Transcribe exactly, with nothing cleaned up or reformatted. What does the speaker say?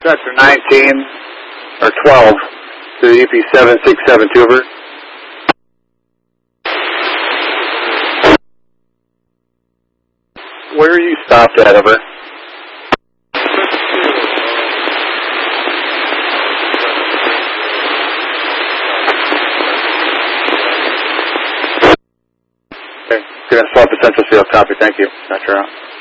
Sector nineteen, or twelve, to the U P seven six seven two, over. Where are you stopped at, over? Okay, going to swap the central field, copy, thank you, Doctor Out.